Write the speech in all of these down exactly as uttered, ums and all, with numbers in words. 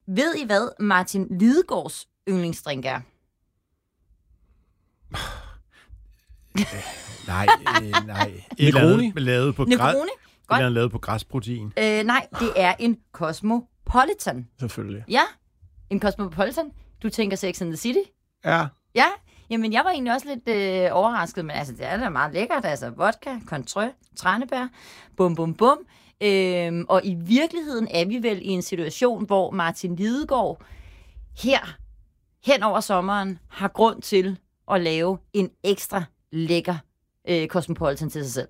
ved I hvad Martin Lidegaards yndlingsdrink er? nej, øh, nej. Et eller andet lavet på græs. Et eller andet lavet på græsprotein. Øh, nej, det er en Cosmopolitan. Selvfølgelig. Ja, en Cosmopolitan. Du tænker Sex and the City? Ja. Ja, jamen jeg var egentlig også lidt øh, overrasket, men altså det er da meget lækkert. Altså vodka, contrø, tranebær, bum bum bum. Øhm, og i virkeligheden er vi vel i en situation, hvor Martin Lidegaard her hen over sommeren har grund til at lave en ekstra lækker øh, Cosmopolitan til sig selv.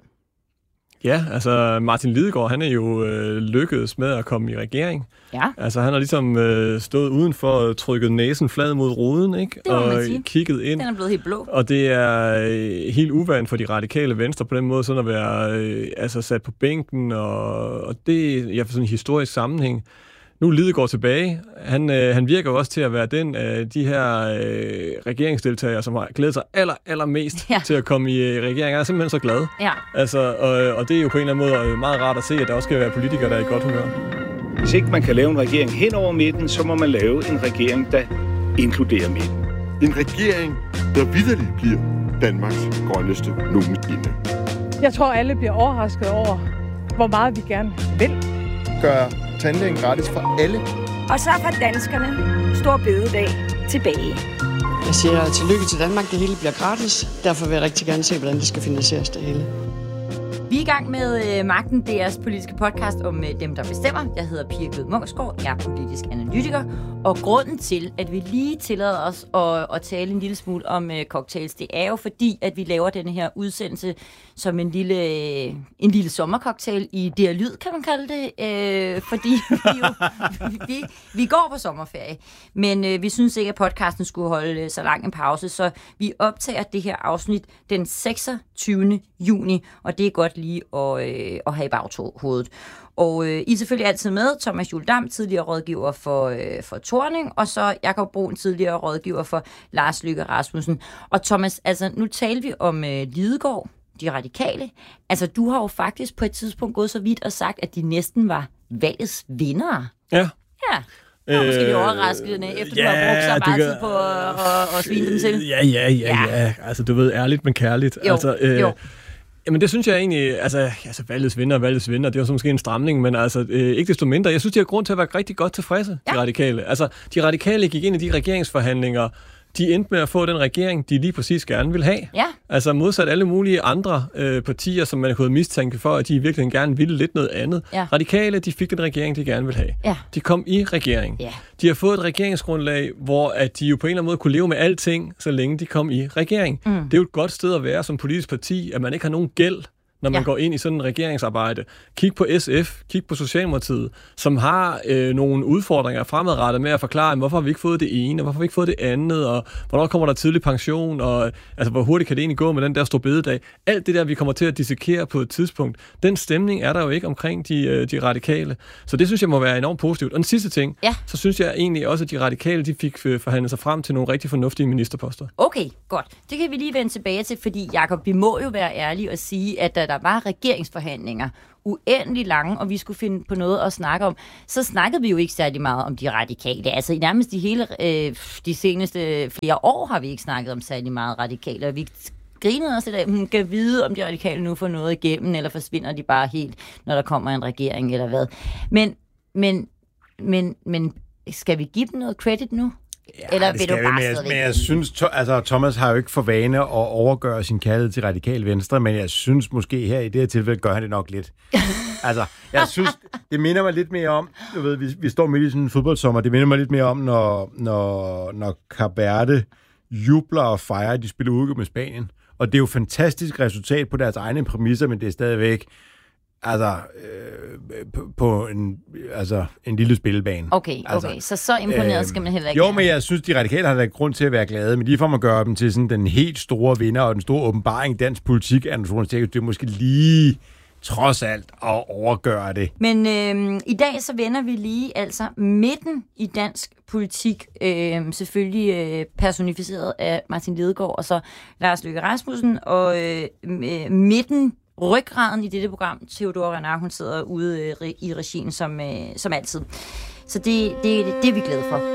Ja, altså Martin Lidegaard, han er jo øh, lykkedes med at komme i regering. Ja. Altså han har ligesom øh, stået udenfor og trykket næsen flad mod ruden, ikke? Det må og man sige. Kigget ind. Den er blevet helt blå. Og det er øh, helt uvant for de radikale venstre på den måde, sådan at være øh, altså sat på bænken, og, og det er ja, for sådan en historisk sammenhæng. Nu er Lidegaard tilbage. Han, øh, han virker jo også til at være den af de her øh, regeringsdeltagere, som har glædet sig aller, allermest ja. til at komme i øh, regering. Jeg er simpelthen så glad. Ja. Altså, og, og det er jo på en eller anden måde meget rart at se, at der også skal være politikere, der er i godt humør. Hvis ikke man kan lave en regering hen over midten, så må man lave en regering, der inkluderer midten. En regering, der vitterligt bliver Danmarks grønneste nogensinde. Jeg tror, alle bliver overrasket over, hvor meget vi gerne vil. Gør tandlægen gratis for alle. Og så får danskerne stor bededag tilbage. Jeg siger tillykke til Danmark, det hele bliver gratis. Derfor vil jeg rigtig gerne se, hvordan det skal finansieres det hele. Vi er i gang med øh, Magten, deres politiske podcast om øh, dem, der bestemmer. Jeg hedder Pia Glød Munksgaard, jeg er politisk analytiker. Og grunden til, at vi lige tillader os at, at tale en lille smule om øh, cocktails, det er jo fordi, at vi laver denne her udsendelse som en lille, øh, en lille sommercocktail i D R Lyd, kan man kalde det. Øh, fordi vi, jo, vi, vi går på sommerferie. Men øh, vi synes ikke, at podcasten skulle holde øh, så lang en pause, så vi optager det her afsnit den seksogtyvende juni, og det er godt lige at, øh, at have i baghovedet. Og øh, I er selvfølgelig altid med. Thomas Juhl Dam, tidligere rådgiver for, øh, for Thorning, og så Jakob Brun, tidligere rådgiver for Lars Løkke Rasmussen. Og Thomas, altså nu taler vi om øh, Lidegaard, de radikale. Altså du har jo faktisk på et tidspunkt gået så vidt og sagt, at de næsten var valgets vindere. Ja. Ja. Det var måske lidt overraskende, efter ja, du har brugt så meget tid på at, at, at svine dem til. Ja, ja, ja, ja. Altså du ved, ærligt, men kærligt. Jo, altså, øh, jo. Jamen det synes jeg egentlig, altså, altså valgets vinder, valgets vinder, det er jo så måske en stramning, men altså øh, ikke desto mindre. Jeg synes, de har grund til at være rigtig godt tilfredse, ja. de radikale. Altså de radikale gik ind i de regeringsforhandlinger, de endte med at få den regering, de lige præcis gerne vil have. Ja. Altså modsat alle mulige andre øh, partier, som man kunne mistænke for, at de virkelig gerne ville lidt noget andet. Ja. Radikale, de fik den regering, de gerne vil have. Ja. De kom i regering. Ja. De har fået et regeringsgrundlag, hvor at de jo på en eller anden måde kunne leve med alting, så længe de kom i regering. Mm. Det er jo et godt sted at være som politisk parti, at man ikke har nogen gæld, når man ja. går ind i sådan en regeringsarbejde. Kig på S F, kig på Socialdemokratiet, som har øh, nogle udfordringer fremadrettet med at forklare, hvorfor har vi ikke fået det ene, og hvorfor har vi ikke fået det andet, og hvornår kommer der tidlig pension, og altså, hvor hurtigt kan det egentlig gå med den der store bededag. Alt det der, vi kommer til at dissekere på et tidspunkt, den stemning er der jo ikke omkring de, øh, de radikale. Så det synes jeg må være enormt positivt. Og den sidste ting, ja. så synes jeg egentlig også, at de radikale, de fik forhandlet sig frem til nogle rigtig fornuftige ministerposter. Okay, godt. Det kan vi lige vende tilbage til, fordi Jakob, vi må jo være ærlige og sige, at der der var regeringsforhandlinger, uendelig lange, og vi skulle finde på noget at snakke om, så snakkede vi jo ikke særlig meget om de radikale. Altså i nærmest de hele øh, de seneste flere år har vi ikke snakket om særlig meget radikale, og vi grinede os lidt af, at hun kan vide, om de radikale nu får noget igennem, eller forsvinder de bare helt, når der kommer en regering, eller hvad. Men, men, men, men skal vi give dem noget credit nu? Ja, eller det vil du skal bare vi, men, jeg, men jeg synes, to, altså Thomas har jo ikke for vane at overgøre sin kærlighed til radikal venstre, men jeg synes måske her i det her tilfælde gør han det nok lidt. Altså, jeg synes, det minder mig lidt mere om, du ved, vi, vi står midt i sådan en fodboldsommer, det minder mig lidt mere om, når, når, når Cabernet jubler og fejrer, de spiller ude med Spanien. Og det er jo et fantastisk resultat på deres egne præmisser, men det er stadigvæk altså øh, på, på en, altså, en lille spillebane. Okay, okay. Altså, så så imponeret øh, skal man heller ikke Jo, være. men jeg synes, de radikale har da grund til at være glade, men lige for at gøre dem til sådan den helt store vinder og den store åbenbaring i dansk politik, det er måske lige trods alt at overgøre det. Men øh, i dag så vender vi lige altså midten i dansk politik, øh, selvfølgelig øh, personificeret af Martin Lidegaard og så Lars Løkke Rasmussen, og øh, midten ryggraden i dette program, Theodora Renard, hun sidder ude øh, i regien som, øh, som altid. Så det, det, det, det er vi glade for.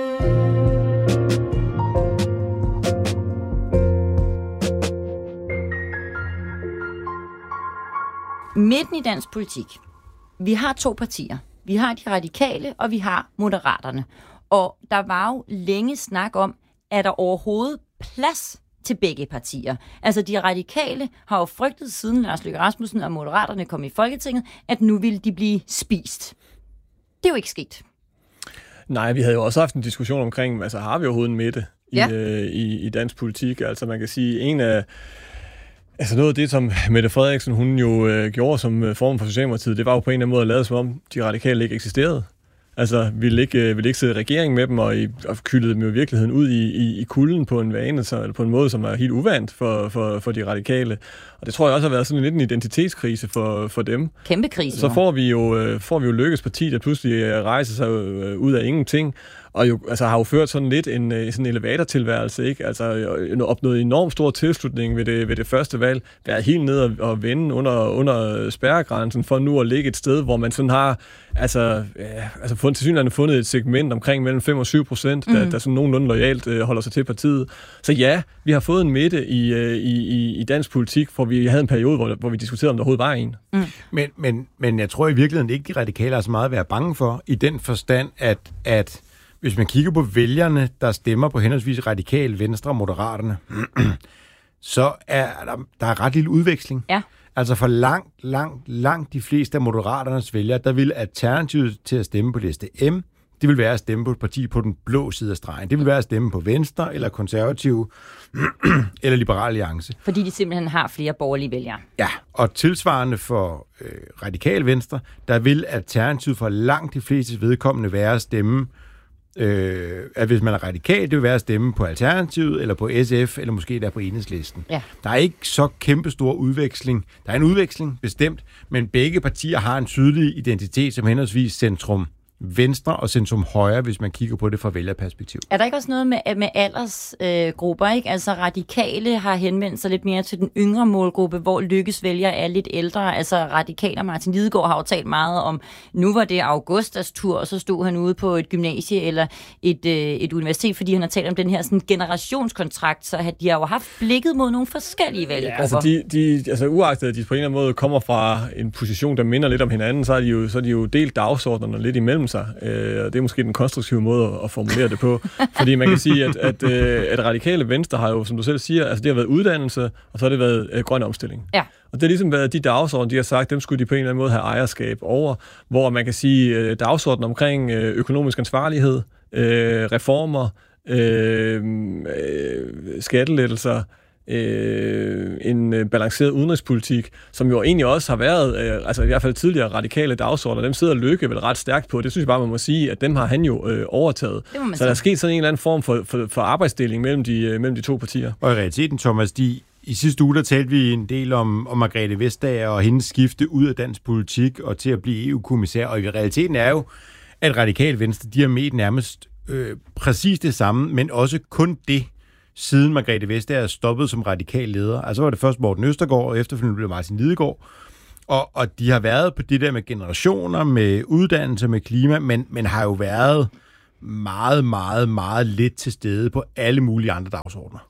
Midten i dansk politik. Vi har to partier. Vi har de radikale, og vi har Moderaterne. Og der var jo længe snak om, er der overhovedet plads til begge partier. Altså, de radikale har jo frygtet siden Lars Løkke Rasmussen og Moderaterne kom i Folketinget, at nu ville de blive spist. Det er jo ikke sket. Nej, vi havde jo også haft en diskussion omkring, altså har vi overhovedet en midte ja. i, øh, i, i dansk politik? Altså, man kan sige, en af Altså noget af det, som Mette Frederiksen hun jo øh, gjorde som øh, formand for Socialdemokratiet, det var jo på en eller anden måde at lade som om, de radikale ikke eksisterede. Altså, ville ikke, øh, ville ikke sidde i regering med dem, og, i, og kyldede dem jo i virkeligheden ud i, i, i kulden på en vane, så, eller på en måde, som er helt uvant for, for, for de radikale. Og det tror jeg også har været sådan lidt en identitetskrise for, for dem. Kæmpe krise. Så får vi jo, øh, får vi jo Løkkes parti, der pludselig rejser sig øh, ud af ingenting, og jo, altså, har jo ført sådan lidt en sådan en elevatortilværelse, ikke? Altså opnået enormt stor tilslutning ved det, ved det første valg, været helt ned og, og vende under, under spærregrænsen, for nu at ligge et sted, hvor man sådan har altså, ja, altså fundet, til synligheden fundet et segment omkring mellem fem og syv procent, der, mm. der sådan nogenlunde loyalt øh, holder sig til partiet. Så ja, vi har fået en midte i, øh, i, i dansk politik, for vi havde en periode, hvor, hvor vi diskuterede, om der overhovedet var en. Mm. Men, men, men jeg tror i virkeligheden ikke, de radikale er så meget at være bange for, i den forstand, at, at hvis man kigger på vælgerne, der stemmer på henholdsvis radikale, Venstre og Moderaterne, så er der, der er ret lille udveksling. Ja. Altså for langt, langt, langt de fleste af Moderaternes vælgere, der vil alternativet til at stemme på liste M, det vil være at stemme på et parti på den blå side af stregen. Det vil være at stemme på Venstre, eller Konservative, eller Liberal Alliance. Fordi de simpelthen har flere borgerlige vælgere. Ja, og tilsvarende for øh, radikal Venstre, der vil alternativet for langt de fleste vedkommende være at stemme Øh, at hvis man er radikal, det vil være at stemme på Alternativet, eller på S F, eller måske der på Enhedslisten. Ja. Der er ikke så kæmpe stor udveksling. Der er en udveksling, bestemt, men begge partier har en tydelig identitet som henholdsvis centrum venstre og centrum højre, hvis man kigger på det fra vælgerperspektiv. Er der ikke også noget med, med aldersgrupper, øh, ikke? Altså radikale har henvendt sig lidt mere til den yngre målgruppe, hvor Lykkes vælger er lidt ældre. Altså radikaler, Martin Lidegaard har jo talt meget om, nu var det Augustas tur, og så stod han ude på et gymnasie eller et, øh, et universitet, fordi han har talt om den her sådan, generationskontrakt, så de har jo haft blikket mod nogle forskellige vælgergrupper. Ja, altså, de, de, altså uagtet, at de på en eller anden måde kommer fra en position, der minder lidt om hinanden, så er de jo, så er de jo delt dagsordnerne lidt imellem sig. Øh, det er måske den konstruktive måde at formulere det på. Fordi man kan sige, at, at, at radikale venstre har jo, som du selv siger, altså det har været uddannelse, og så har det været øh, grøn omstilling. Ja. Og det har ligesom været de dagsordner, de har sagt, dem skulle de på en eller anden måde have ejerskab over, hvor man kan sige øh, dagsordner omkring øh, økonomisk ansvarlighed, øh, reformer, øh, øh, skattelettelser, Øh, en balanceret udenrigspolitik, som jo egentlig også har været, øh, altså i hvert fald tidligere radikale dagsordner, dem sidder Løkke vel ret stærkt på. Det synes jeg bare, man må sige, at dem har han jo øh, overtaget. Så der er sket sådan en eller anden form for, for, for arbejdsdeling mellem de, øh, mellem de to partier. Og i realiteten, Thomas, de, i sidste uge, der talte vi en del om, om Margrethe Vestager og hendes skifte ud af dansk politik og til at blive E U-kommissær, og i realiteten er jo, at radikale venstre, de har med nærmest øh, præcis det samme, men også kun det, siden Margrethe Vestager stoppede som radikal leder. Altså var det først Morten Østergaard, og efterfølgende blev Martin Lidegaard. Og, og de har været på det der med generationer, med uddannelse, med klima, men, men har jo været meget, meget, meget lidt til stede på alle mulige andre dagsordner.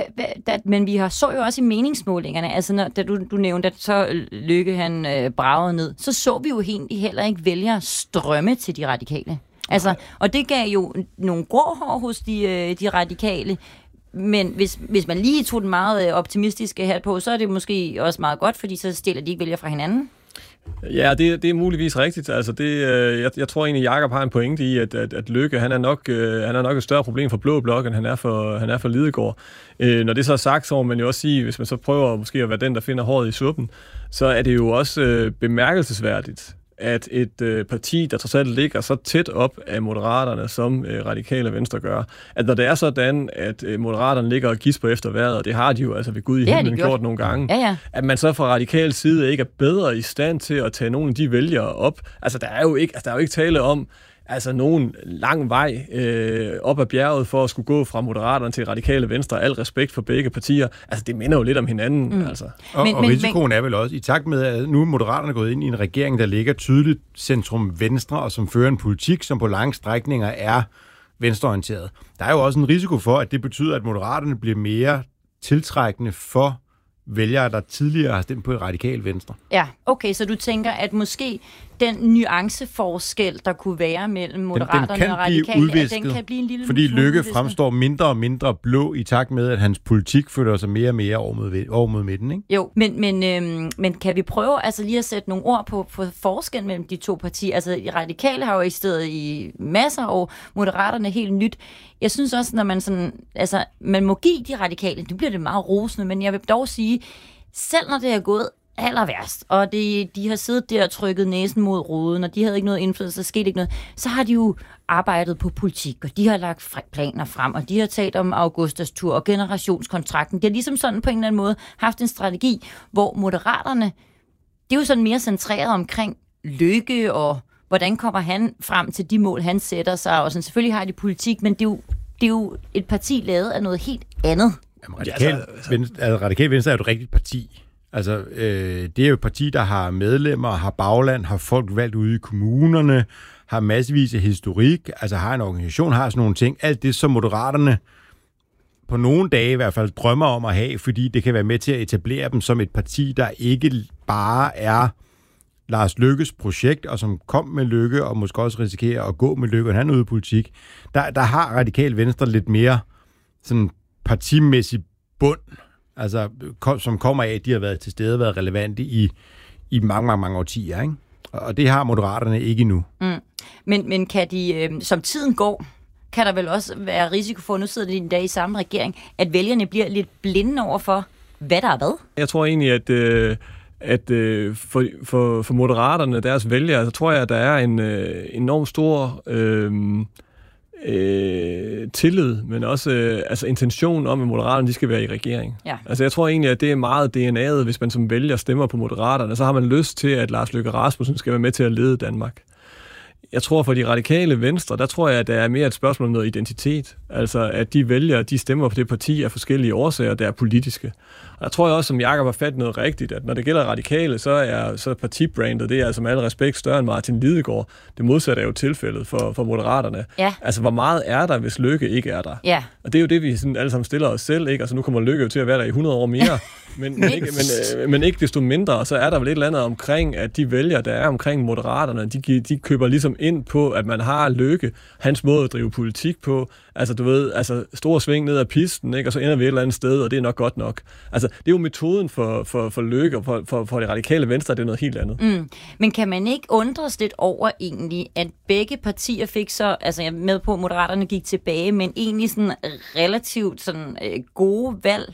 Men vi har så jo også i meningsmålingerne, altså når, da du, du nævnte, at så Løkke han øh, bragede ned, så så vi jo egentlig heller ikke vælgere strømme til de radikale. Altså, og det gav jo nogle grå hår hos de, øh, de radikale. Men hvis, hvis man lige tog den meget optimistiske hat på, så er det måske også meget godt, fordi så stiller de ikke vælger fra hinanden. Ja, det, det er muligvis rigtigt. Altså det, øh, jeg, jeg tror egentlig, Jakob har en pointe i, at, at, at Løkke, han er, nok, øh, han er nok et større problem for Blå Blok, end han er for, han er for Lidegaard. Øh, når det så er sagt, så må man jo også sige, hvis man så prøver måske at være den, der finder håret i suppen, så er det jo også øh, bemærkelsesværdigt, at et øh, parti, der trods alt ligger så tæt op af Moderaterne, som øh, radikale venstre gør, at når det er sådan, at øh, Moderaterne ligger og gisper efter vejret, og det har de jo altså ved Gud i himlen gjort. gjort nogle gange, ja, ja. At man så fra radikal side ikke er bedre i stand til at tage nogle af de vælgere op. Altså der er jo ikke, altså, der er jo ikke tale om, altså nogen lang vej øh, op ad bjerget for at skulle gå fra Moderaterne til Radikale Venstre. Al respekt for begge partier. Altså, det minder jo lidt om hinanden. Mm. Altså. Og, men, og men, risikoen er vel også, i takt med, at nu er Moderaterne gået ind i en regering, der ligger tydeligt centrum-venstre, og som fører en politik, som på lange strækninger er venstreorienteret. Der er jo også en risiko for, at det betyder, at Moderaterne bliver mere tiltrækkende for vælgere, der tidligere har stemt på Radikal Venstre. Ja, okay, så du tænker, at måske den nuanceforskel, der kunne være mellem Moderaterne den, den og Radikale, udvisket, at den kan blive en lille fordi smule Løkke udvisket. fremstår mindre og mindre blå i takt med, at hans politik føler sig mere og mere over mod, over mod midten, ikke? Jo, men, men, øhm, men kan vi prøve altså lige at sætte nogle ord på, på forskel mellem de to partier? Altså, de Radikale har jo eksisteret i masser af år, Moderaterne helt nyt. Jeg synes også, når man sådan, altså, man må give de Radikale, det bliver det meget rosende, men jeg vil dog sige, selv når det er gået aller værst, og de, de har siddet der og trykket næsen mod ruden, og de havde ikke noget indflydelse, der skete ikke noget, så har de jo arbejdet på politik, og de har lagt planer frem, og de har talt om Augustas tur og generationskontrakten. De har ligesom sådan på en eller anden måde haft en strategi, hvor Moderaterne, det er jo sådan mere centreret omkring Løkke, og hvordan kommer han frem til de mål, han sætter sig, og sådan, selvfølgelig har de politik, men det er jo, det er jo et parti lavet af noget helt andet. Jamen, Radikal, Venstre, altså, Radikal Venstre er jo et rigtigt parti. Altså, øh, det er jo et parti, der har medlemmer, har bagland, har folk valgt ude i kommunerne, har massevis af historik, altså har en organisation, har sådan nogle ting. Alt det, som Moderaterne på nogle dage i hvert fald drømmer om at have, fordi det kan være med til at etablere dem som et parti, der ikke bare er Lars Løkkes projekt, og som kom med Løkke, og måske også risikerer at gå med Løkke, og han er ude i politik. Der, der har Radikal Venstre lidt mere sådan partimæssig bund, altså, kom, som kommer af, at de har været til stede, været relevante i, i mange, mange, mange årtier, ikke? Og det har Moderaterne ikke endnu. Mm. Men, men kan de, øh, som tiden går, kan der vel også være risiko for, nu sidder de en dag i samme regering, at vælgerne bliver lidt blinde over for, hvad der er hvad? Jeg tror egentlig, at, øh, at øh, for, for, for Moderaterne, deres vælgere, så tror jeg, at der er en øh, enorm stor øh, øh, tillid, men også øh, altså intention om, at Moderaterne de skal være i regering. Ja. Altså jeg tror egentlig, at det er meget D N A'et, hvis man som vælger stemmer på Moderaterne, så har man lyst til, at Lars Løkke Rasmussen skal være med til at lede Danmark. Jeg tror, for de radikale venstre, der tror jeg, at der er mere et spørgsmål om noget identitet. Altså, at de vælger, de stemmer på det parti af forskellige årsager, der er politiske. Og der tror jeg også, som Jakob har fat noget rigtigt, at når det gælder radikale, så er så partibrandet, det er altså med al respekt større end Martin Lidegaard. Det modsatte er jo tilfældet for, for Moderaterne. Ja. Altså, hvor meget er der, hvis Løkke ikke er der? Ja. Og det er jo det, vi sådan alle sammen stiller os selv, ikke? Altså, nu kommer Løkke jo til at være der i hundrede år mere, men, men, ikke, men, øh, men ikke desto mindre, og så er der vel et eller andet omkring, at de vælger, der er omkring Moderaterne, de, de køber ligesom ind på, at man har Løkke, hans måde at drive politik på, altså du ved, altså stor sving ned ad pisten, ikke? Og så ender vi et eller andet sted, og det er nok godt nok. Altså, det er jo metoden for, for, for Løkke, og for, for, for det radikale venstre, det er noget helt andet. Mm. Men kan man ikke undres lidt over egentlig, at begge partier fik så, altså jeg er med på, at Moderaterne gik tilbage, men egentlig sådan relativt sådan øh, gode valg,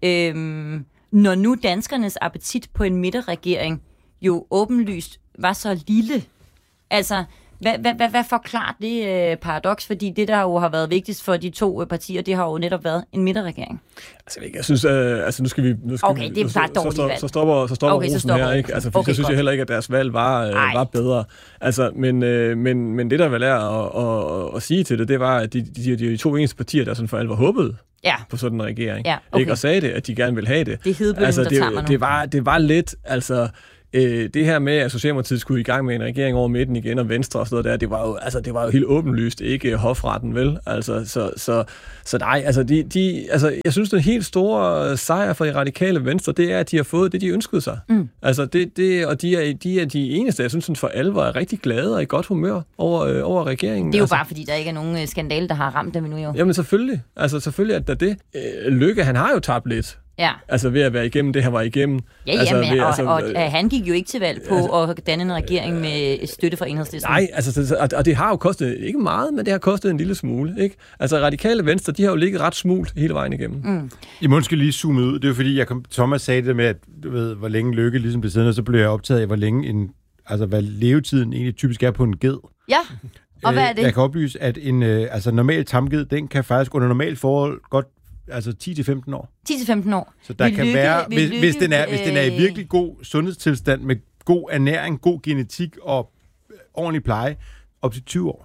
øhm, når nu danskernes appetit på en midterregering jo åbenlyst var så lille. Altså, Hvad, hvad, hvad, hvad forklarer det øh, paradoks? Fordi det, der jo har været vigtigst for de to øh, partier, det har jo netop været en midterregering. Altså, jeg synes, øh, altså nu skal vi... Nu skal okay, vi, det er bare dårligt valg. Så stopper, så stopper okay, rosen så stopper her, ikke? Altså, for okay, så synes godt. jeg heller ikke, at deres valg var, øh, var bedre. Altså, men, øh, men, men det, der vel er at, at, at sige til det, det var, at de, de, de, de to eneste partier, der sådan for alvor håbede ja. på sådan en regering, ja, okay. ikke? Og sagde det, at de gerne ville have det. Det er hedebølgen, altså, der det, tager mig nu. Det var, det var lidt, altså... Øh, det her med, at Socialdemokratiet skulle i gang med en regering over midten igen, og Venstre og sådan noget der, det var jo, altså, det var jo helt åbenlyst ikke hofretten, vel? Altså, så, så, så nej, altså, de, de, altså, jeg synes, den helt store sejr for de radikale Venstre, det er, at de har fået det, de ønskede sig. Mm. Altså, det, det, og de er, de er de eneste, jeg synes, sådan for alvor er rigtig glade og i godt humør over, øh, over regeringen. Det er jo altså, bare, fordi der ikke er nogen skandale, der har ramt dem endnu, jo. Jamen, selvfølgelig. Altså, selvfølgelig er der det. Øh, Løkke, han har jo tabt lidt. Ja. Altså ved at være igennem det, han var igennem. Ja, ja, altså, men, ved, og, altså, og, og han gik jo ikke til valg på altså, at danne en regering med støtte fra Enhedslisten. Nej, altså, og, og det har jo kostet, ikke meget, men det har kostet en lille smule, ikke? Altså radikale venstre, de har jo ligget ret smult hele vejen igennem. Mm. I må lige zoome ud. Det er jo fordi, jeg kom, Thomas sagde det med, at du ved, hvor længe Løkke ligesom blev siddende, og så blev jeg optaget af, hvor længe en, altså hvad levetiden egentlig typisk er på en ged. Ja, og hvad er det? Jeg kan oplyse, at en øh, altså normal tamged, den kan faktisk under normalt forhold godt altså ti til femten år. ti til femten år. Så der vil kan lykke, være, hvis, lykke, hvis, den er, øh... hvis den er i virkelig god sundhedstilstand, med god ernæring, god genetik og ordentlig pleje, op til tyve år.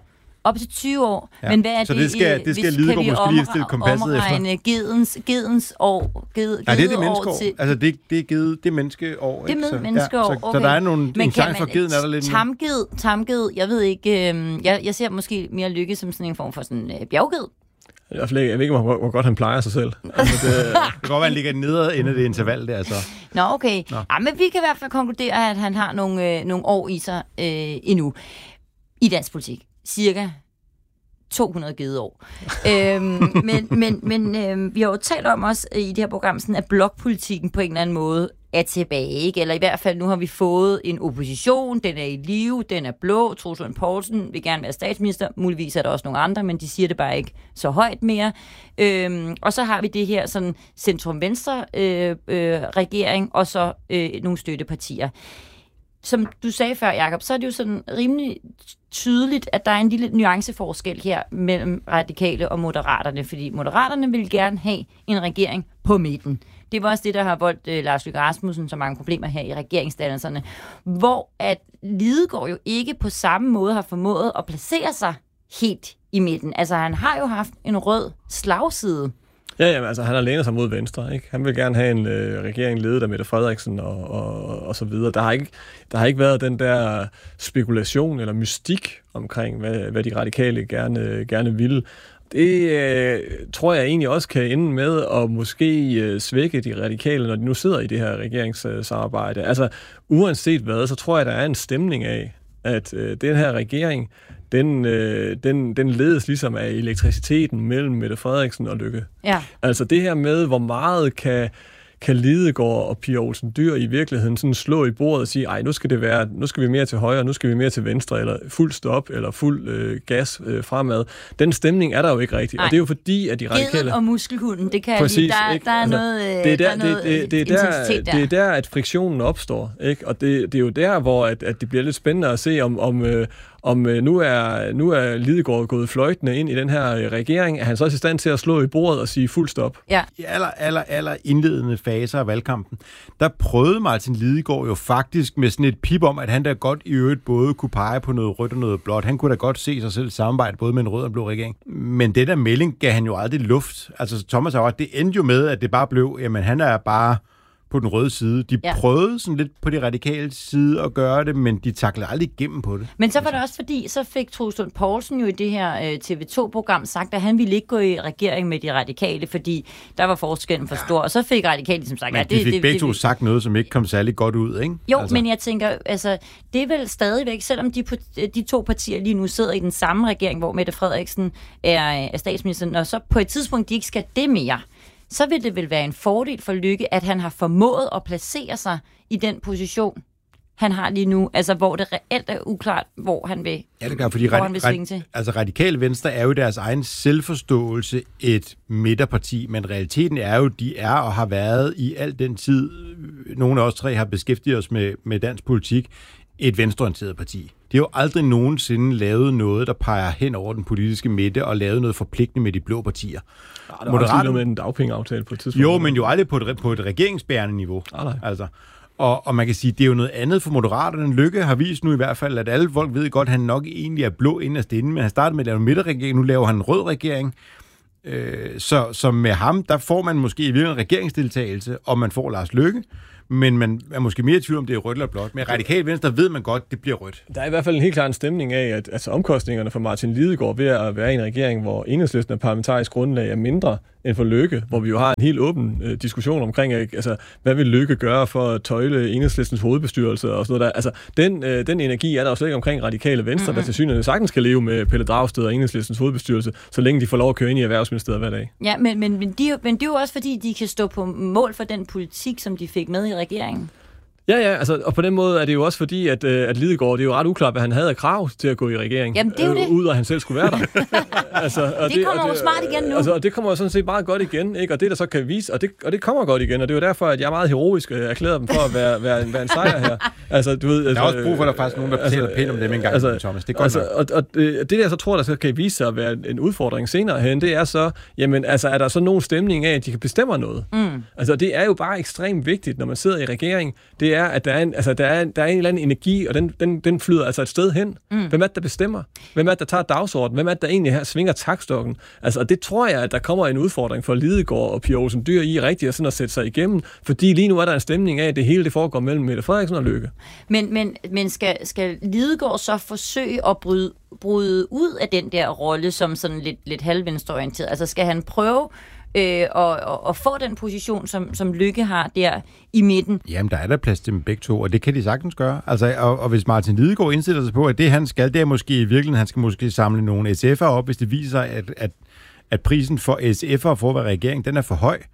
Op til tyve år. Ja. Men hvad er så det, det skal, det skal Lidegaard måske lige stille kompasset efter. Omregne gedens, gedens år. Ged, ja, det er det menneskeår. Til, altså, det, det er gede, det er menneskeår. Det er så, menneskeår, ja, så, okay. så der er nogle, men en chance for geden, er der lidt tamged, tamged, jeg ved ikke, øh, jeg, jeg ser måske mere Lykke som sådan en form for sådan øh, bjergged. Jeg ved ikke, hvor, hvor godt han plejer sig selv. Altså, det, det kan godt være, han ligger nede inden det interval der, så. Nå, okay. Nå. Ja, men vi kan i hvert fald konkludere, at han har nogle, øh, nogle år i sig øh, endnu i dansk politik. Cirka to hundrede gedeår. øhm, men men, men øh, vi har jo talt om også i det her program, sådan, at blokpolitikken på en eller anden måde er tilbage, ikke? Eller i hvert fald, nu har vi fået en opposition, den er i live, den er blå, Troels Lund Poulsen vil gerne være statsminister, muligvis er der også nogle andre, men de siger det bare ikke så højt mere. Øhm, og så har vi det her sådan centrum-venstre øh, øh, regering, og så øh, nogle støttepartier. Som du sagde før, Jacob, så er det jo sådan rimelig tydeligt, at der er en lille nuanceforskel her mellem radikale og moderaterne, fordi moderaterne vil gerne have en regering på midten. Det var også det, der har voldt uh, Lars Løkke Rasmussen så mange problemer her i regeringsdannelserne, hvor at Lidegaard jo ikke på samme måde har formået at placere sig helt i midten. Altså, han har jo haft en rød slagside. Ja, jamen, altså han har lænet sig mod venstre, ikke? Han vil gerne have en øh, regering ledet af Mette Frederiksen og, og, og så videre. Der har, ikke, der har ikke været den der spekulation eller mystik omkring, hvad, hvad de radikale gerne, gerne ville. Det øh, tror jeg egentlig også kan ende med at måske øh, svække de radikale, når de nu sidder i det her regeringssamarbejde. Altså, uanset hvad, så tror jeg, der er en stemning af, at øh, den her regering, den, øh, den, den ledes ligesom af elektriciteten mellem Mette Frederiksen og Løkke. Ja. Altså det her med, hvor meget kan, kan Lidegaard og Pia Olsen Dyhr i virkeligheden sådan slå i bordet og sige, ej, nu skal det være, nu skal vi mere til højre, nu skal vi mere til venstre, eller fuld stop, eller fuld øh, gas øh, fremad. Den stemning er der jo ikke rigtig, og det er jo fordi, at de radikale... Geden og muskelhunden, det kan præcis, lige, der, ikke? der er Altså, noget, det er der, der er noget det, det, det er der, der. Det er der, at friktionen opstår, ikke? Og det, det er jo der, hvor at, at det bliver lidt spændende at se, om, om øh, om nu er, nu er Lidegaard gået fløjtende ind i den her regering, er han så også i stand til at slå i bordet og sige fuld stop? Ja. I aller, aller, aller indledende faser af valgkampen, der prøvede Martin Lidegaard jo faktisk med sådan et pip om, at han da godt i øvrigt både kunne pege på noget rødt og noget blåt. Han kunne da godt se sig selv samarbejde både med en rød og blå regering. Men det der melding gav han jo aldrig luft. Altså Thomas har ret, det endte jo med, at det bare blev, jamen han er bare på den røde side. De ja. prøvede sådan lidt på de radikale side at gøre det, men de taklede aldrig igennem på det. Men så var det også fordi, så fik Troels Lund Poulsen jo i det her øh, T V to-program sagt, at han ville ikke gå i regering med de radikale, fordi der var forskellen for stor. Ja. Og så fik radikale ligesom sagt... Men ja, det, de fik det, begge det, to det, sagt noget, som ikke kom særlig godt ud, ikke? Jo, altså. Men jeg tænker, altså, det er vel stadigvæk, selvom de, de to partier lige nu sidder i den samme regering, hvor Mette Frederiksen er, er statsministeren, og så på et tidspunkt, de ikke skal det mere, så vil det vel være en fordel for Løkke, at han har formået at placere sig i den position, han har lige nu, altså hvor det reelt er uklart, hvor han vil, ja, det gør, fordi hvor rad- han vil svinge til. Altså Radikale Venstre er jo deres egen selvforståelse et midterparti, men realiteten er jo, de er og har været i al den tid, nogle af os tre har beskæftiget os med, med dansk politik, et venstreorienteret parti. De har jo aldrig nogensinde lavet noget, der peger hen over den politiske midte og lavet noget forpligtende med de blå partier. Ja, der var også med en dagpengeaftale på et tidspunkt. Jo, men jo aldrig på et, på et regeringsbærende niveau. Ah, nej. Altså. Og, og man kan sige, det er jo noget andet for Moderaterne. Løkke har vist nu i hvert fald, at alle folk ved godt, at han nok egentlig er blå inderst inde, men han startede med at lave en midterregering, nu laver han en rød regering. Øh, så, så med ham, der får man måske i virkeligheden regeringsdeltagelse, og man får Lars Løkke, men man er måske mere i tvivl om, det er rødt eller blåt. Men Radikale Venstre ved man godt, det bliver rødt. Der er i hvert fald en helt klar en stemning af, at altså, omkostningerne for Martin Lidegaard ved at være i en regering, hvor Enhedslisten af parlamentarisk grundlag er mindre end for Løkke, hvor vi jo har en helt åben øh, diskussion omkring, altså, hvad vil Løkke gøre for at tøjle Enhedslistens hovedbestyrelse og sådan noget der. Altså, den, øh, den energi er der jo slet ikke omkring Radikale Venstre, mm-hmm. der til synligheden sagtens kan leve med Pelle Dragsted og Enhedslistens hovedbestyrelse, så længe de får lov at køre ind i Erhvervsministeriet hver dag. Ja, men, men, men, de, men det er jo også fordi, de kan stå på mål for den politik, som de fik med i regeringen. Ja, ja, altså, og på den måde er det jo også fordi, at, at Lidegaard, det er jo ret uklart, hvad han havde af krav til at gå i regering. Jamen, det er jo det. Ud af, at han selv skulle være der. altså, og det, det kommer jo smart igen nu. Altså, og det kommer jo sådan set meget godt igen, ikke? Og det, der så kan vise, og det, og det kommer godt igen, og det er jo derfor, at jeg er meget heroisk erklæret dem for at være, være, være en sejr her. Altså, du ved, altså, der er også brug for, at der er faktisk nogen, der fortæller altså, pænt om dem engang, altså, Thomas. Det er godt altså, og, og det, det der så tror, der så kan vise sig at være en udfordring senere hen, det er så, jamen, altså, er der så nogen stemning af, at de kan bestemme noget? Mm. Altså, det er jo bare ekstremt vigtigt, når man sidder i regering, det det er, at der er en, altså, der er, der er en eller anden energi, og den, den, den flyder altså et sted hen. Mm. Hvem er det, der bestemmer? Hvem er det, der tager dagsordenen? Hvem er det, der egentlig her svinger taktstokken? Altså, og det tror jeg, at der kommer en udfordring for Lidegaard og Pia Olsen Dyhr i rigtigt at, sådan at sætte sig igennem, fordi lige nu er der en stemning af, at det hele det foregår mellem Mette Frederiksen og Løkke. Men, men, men skal, skal Lidegaard så forsøge at bryde, bryde ud af den der rolle som sådan lidt, lidt halvvenstreorienteret? Altså, skal han prøve Øh, og, og, og få den position, som, som Løkke har der i midten? Jamen, der er der plads til dem begge to, og det kan de sagtens gøre. Altså, og, og hvis Martin Lidegaard indstiller sig på, at det han skal, det er måske i virkeligheden, han skal måske samle nogle S F'ere op, hvis det viser sig, at, at, at prisen for S F'ere for at være regering, den er for høj,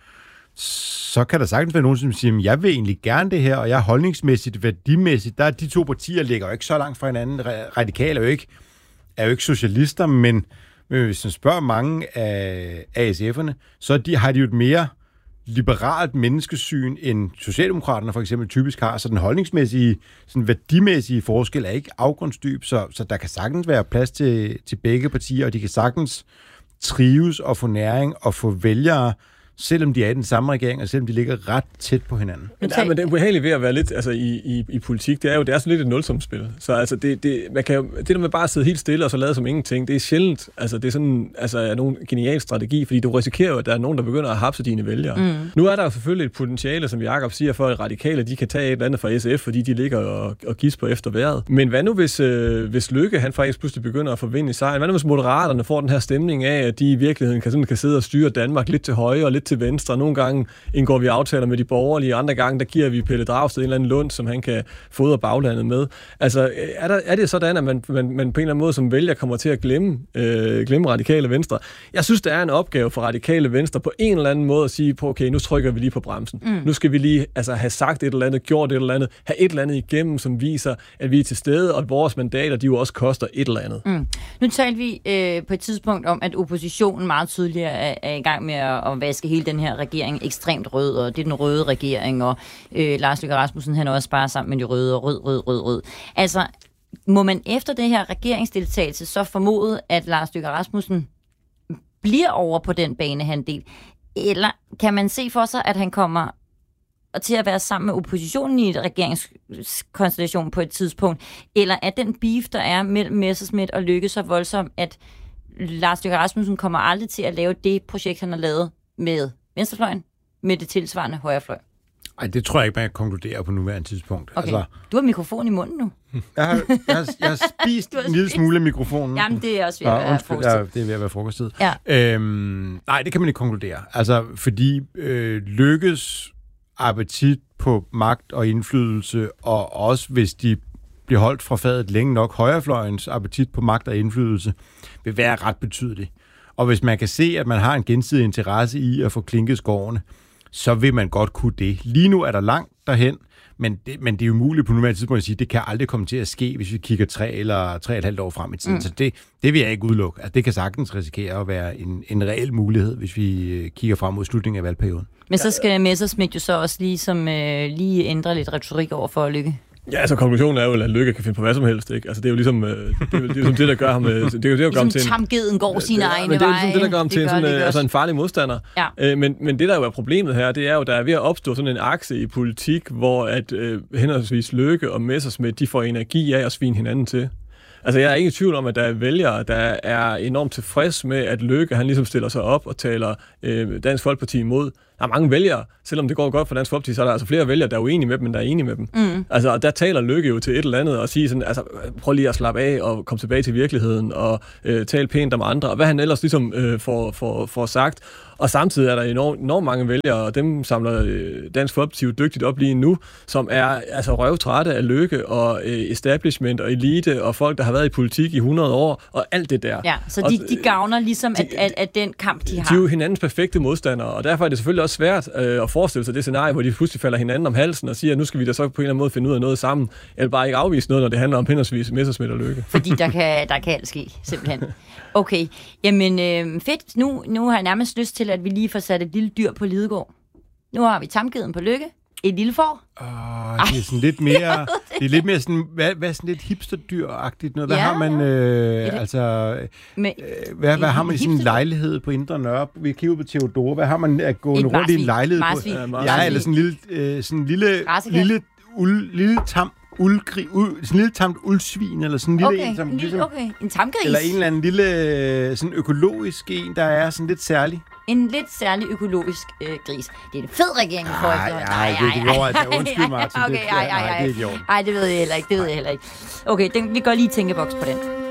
så kan der sagtens være nogen, som siger, jeg vil egentlig gerne det her, og jeg holdningsmæssigt, værdimæssigt, der er de to partier ligger jo ikke så langt fra hinanden. Radikale er jo ikke, er jo ikke socialister, men Men hvis man spørger mange af A S F'erne, så de, har de jo et mere liberalt menneskesyn, end Socialdemokraterne for eksempel typisk har. Så den holdningsmæssige, sådan værdimæssige forskel er ikke afgrundsdyb, så, så der kan sagtens være plads til, til begge partier, og de kan sagtens trives og få næring og få vælgere, selvom de er i den samme regering, og selvom de ligger ret tæt på hinanden. Men, ja, men det er ubehageligt ved at være lidt altså, i, i, i politik, det er jo det er sådan lidt et nulsumsspil. Så altså, det, det, man kan jo, det der med bare at sidde helt stille og så lade som ingenting, det er sjældent. Altså, det er sådan altså, nogen genial strategi, fordi du risikerer jo, at der er nogen, der begynder at hapse dine vælgere. Mm. Nu er der jo selvfølgelig et potentiale, som Jakob siger, for at radikale, de kan tage et eller andet fra S F, fordi de ligger og, og gisper efter vejret. Men hvad nu, hvis, øh, hvis Løkke, han faktisk pludselig begynder at få vind i sejren? Hvad nu, hvis Moderaterne får den her stemning af, at de i virkeligheden kan, sådan, kan sidde og styre Danmark lidt til højre og lidt til venstre? Nogle gange indgår vi aftaler med de borgerlige, andre gange, der giver vi Pelle Dragsted en eller anden lund, som han kan fodre baglandet med. Altså, er, der, er det sådan, at man, man, man på en eller anden måde som vælger kommer til at glemme, øh, glemme radikale venstre? Jeg synes, der er en opgave for radikale venstre på en eller anden måde at sige på, okay, nu trykker vi lige på bremsen. Mm. Nu skal vi lige altså, have sagt et eller andet, gjort et eller andet, have et eller andet igennem, som viser, at vi er til stede, og at vores mandater, de jo også koster et eller andet. Mm. Nu talte vi øh, på et tidspunkt om, at oppositionen meget tydeligere er, er i gang med at, at vaske hele den her regering ekstremt rød, og det er den røde regering, og øh, Lars Løkke Rasmussen, han er også bare sammen med de røde, og rød, rød, rød, rød. Altså, må man efter det her regeringsdeltagelse så formode, at Lars Løkke Rasmussen bliver over på den banehandel, eller kan man se for sig, at han kommer til at være sammen med oppositionen i et regeringskonstellation på et tidspunkt, eller er den beef, der er mellem Messerschmidt og Løkke, så voldsom, at Lars Løkke Rasmussen kommer aldrig til at lave det projekt, han har lavet med venstrefløjen, med det tilsvarende højrefløj? Ej, det tror jeg ikke, man kan konkludere på nuværende tidspunkt. Okay. Altså, du har mikrofon i munden nu. Jeg har, jeg har, jeg har spist en lille smule af mikrofonen. Jamen, det er også ved at være frokosttid. Ja, det er ved at være frokosttid. Ja. Øhm, nej, det kan man ikke konkludere. Altså, fordi øh, Løkkes appetit på magt og indflydelse, og også hvis de bliver holdt fra fadet længe nok, højrefløjens appetit på magt og indflydelse, vil være ret betydelig. Og hvis man kan se, at man har en gensidig interesse i at få klinket skårene, så vil man godt kunne det. Lige nu er der langt derhen, men det, men det er jo muligt på nuværende tidspunkt at sige, at det kan aldrig komme til at ske, hvis vi kigger tre eller tre og et halvt år frem i tiden. Mm. Så det, det vil jeg ikke udelukke. Altså, det kan sagtens risikere at være en, en reel mulighed, hvis vi kigger frem mod slutningen af valgperioden. Men så skal Messerschmidt jo så også lige, som, øh, lige ændre lidt retorik over for Løkke. Ja, altså konklusionen er jo, at Løkke kan finde på hvad som helst, ikke? Altså det er jo ligesom det, er jo, det, er ligesom det der gør ham det er jo det der gør ham til en tamgeden går sine ja, egne veje. Det er jo ligesom det der gør ham det til en, sådan, altså en farlig modstander. Ja. Øh, men men det der jo er problemet her, det er jo der er ved at opstå sådan en akse i politik, hvor at øh, henholdsvis Løkke og Messerschmidt, de får energi af at svine hinanden til. Altså, jeg er ikke i tvivl om, at der er vælgere, der er enormt tilfreds med, at Løkke, han ligesom stiller sig op og taler øh, Dansk Folkeparti imod. Der er mange vælgere, selvom det går godt for Dansk Folkeparti, så er der altså flere vælgere, der er uenige med dem, end der er enige med dem. Mm. Altså, og der taler Løkke jo til et eller andet og siger sådan, altså, prøv lige at slappe af og komme tilbage til virkeligheden og øh, tale pænt om andre, og hvad han ellers ligesom øh, får, får, får sagt. Og samtidig er der enormt, enormt mange vælgere, og dem samler øh, Dansk Folkeparti jo dygtigt op lige nu, som er altså røvtrætte af Løkke og øh, establishment og elite og folk, der har været i politik i hundrede år og alt det der. Ja, så de, de gavner ligesom de, at, at, at den kamp, de har. De er jo hinandens perfekte modstandere, og derfor er det selvfølgelig også svært øh, at forestille sig det scenarie, hvor de pludselig falder hinanden om halsen og siger, at nu skal vi da så på en eller anden måde finde ud af noget sammen, eller bare ikke afvise noget, når det handler om henholdsvis Messerschmidt og Løkke. Fordi der kan, der kan alt ske, simpelthen. Okay, jamen øh, fedt. Nu, nu har jeg nærmest lyst til, at vi lige får sat et lille dyr på Lidegaard. Nu har vi tamgeden på Løkke. Et lille får. Åh, det er sådan lidt mere, det er lidt mere sådan, hvad, hvad sådan lidt hipsterdyr-agtigt noget. Hvad ja, har man, øh, et, altså, med, øh, hvad, hvad har man i sådan en lejlighed på Indre Nørre? Vi kigger på Theodore. Hvad har man at gå rundt i en lejlighed marsvin. på? Ja, eller sådan en lille, øh, sådan en lille, lille uld, lille tam uldgri, uld, sådan en lille tamt uldsvin, eller sådan en lille okay, en, som en lille, ligesom, okay, en tamgris. eller en eller anden lille sådan økologisk en, der er sådan lidt særlig. En lidt særlig økologisk øh, gris. Det er en fed regering, vi får Nej, efter. nej, det er ikke altså. Undskyld, Martin. Okay, det, ej, ej, ej. nej, det er ikke i orden. Nej, det ved jeg heller ikke. Det ved jeg heller ikke. Okay, den, vi går lige tænkeboks på den.